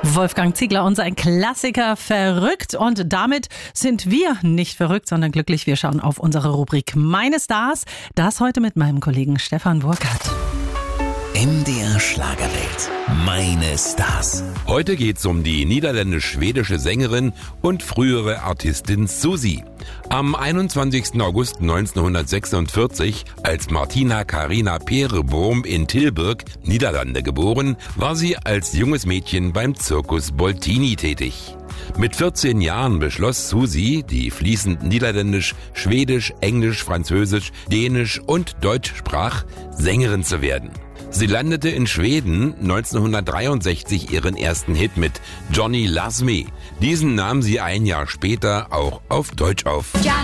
Wolfgang Ziegler, unser Klassiker Verrückt. Und damit sind wir nicht verrückt, sondern glücklich. Wir schauen auf unsere Rubrik Meine Stars. Das heute mit meinem Kollegen Stefan Burkhardt. MDR Schlagerwelt. Meine Stars. Heute geht's um die niederländisch-schwedische Sängerin und frühere Artistin Susie. Am 21. August 1946, als Martina Carina Pereboom in Tilburg, Niederlande, geboren, war sie als junges Mädchen beim Circus Boltini tätig. Mit 14 Jahren beschloss Susie, die fließend Niederländisch, Schwedisch, Englisch, Französisch, Dänisch und Deutsch sprach, Sängerin zu werden. Sie landete in Schweden 1963 ihren ersten Hit mit Johnny Loves Me. Diesen nahm sie ein Jahr später auch auf Deutsch auf.